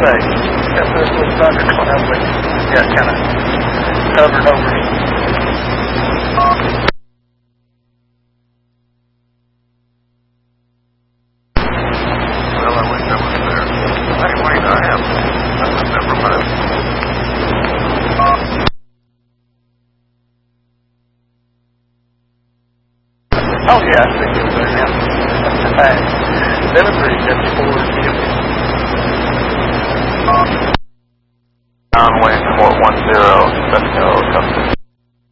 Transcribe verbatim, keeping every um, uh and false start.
say, got this little thundercloud, but yeah, kind of covered over. Well, I wish I was there. Hey, wait, I am. Never mind. Oh yeah, I think it was there now. Hey, seven three seven four. Conway, four one zero, Central, Custom.